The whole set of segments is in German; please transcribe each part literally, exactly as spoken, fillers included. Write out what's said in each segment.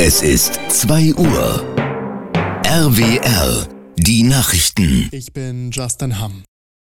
Es ist zwei Uhr. R W R, die Nachrichten. Ich bin Justin Hamm.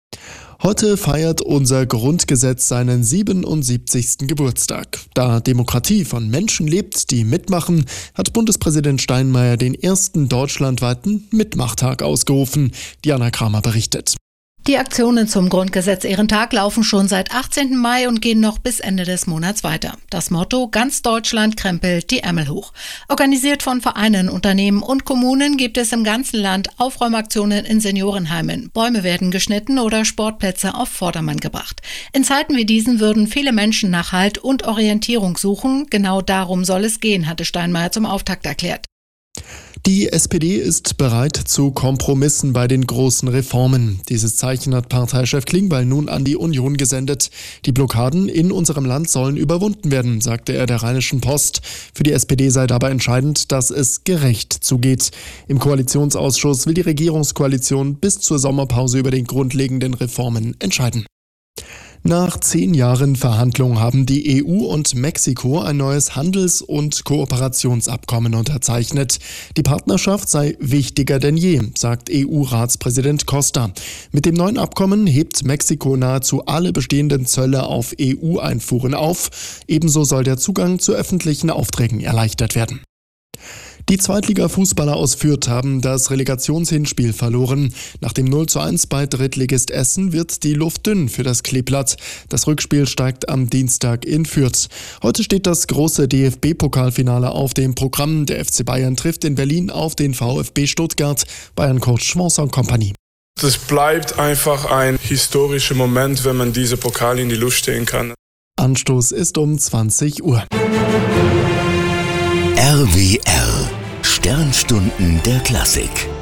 Heute feiert unser Grundgesetz seinen siebenundsiebzigsten Geburtstag. Da Demokratie von Menschen lebt, die mitmachen, hat Bundespräsident Steinmeier den ersten deutschlandweiten Mitmachtag ausgerufen. Diana Kramer berichtet. Die Aktionen zum Grundgesetz-Ehrentag laufen schon seit achtzehnten Mai und gehen noch bis Ende des Monats weiter. Das Motto: Ganz Deutschland krempelt die Ärmel hoch. Organisiert von Vereinen, Unternehmen und Kommunen gibt es im ganzen Land Aufräumaktionen in Seniorenheimen. Bäume werden geschnitten oder Sportplätze auf Vordermann gebracht. In Zeiten wie diesen würden viele Menschen nach Halt und Orientierung suchen. Genau darum soll es gehen, hatte Steinmeier zum Auftakt erklärt. Die S P D ist bereit zu Kompromissen bei den großen Reformen. Dieses Zeichen hat Parteichef Klingbeil nun an die Union gesendet. Die Blockaden in unserem Land sollen überwunden werden, sagte er der Rheinischen Post. Für die S P D sei dabei entscheidend, dass es gerecht zugeht. Im Koalitionsausschuss will die Regierungskoalition bis zur Sommerpause über den grundlegenden Reformen entscheiden. Nach zehn Jahren Verhandlungen haben die E U und Mexiko ein neues Handels- und Kooperationsabkommen unterzeichnet. Die Partnerschaft sei wichtiger denn je, sagt E U-Ratspräsident Costa. Mit dem neuen Abkommen hebt Mexiko nahezu alle bestehenden Zölle auf E U-Einfuhren auf. Ebenso soll der Zugang zu öffentlichen Aufträgen erleichtert werden. Die Zweitliga-Fußballer aus Fürth haben das Relegationshinspiel verloren. Nach dem null zu eins bei Drittligist Essen wird die Luft dünn für das Kleeblatt. Das Rückspiel steigt am Dienstag in Fürth. Heute steht das große D F B-Pokalfinale auf dem Programm. Der F C Bayern trifft in Berlin auf den VfB Stuttgart. Bayern-Coach Vincent Kompany. Es bleibt einfach ein historischer Moment, wenn man diese Pokal in die Luft stehen kann. Anstoß ist um zwanzig Uhr. R W R, Sternstunden der Klassik.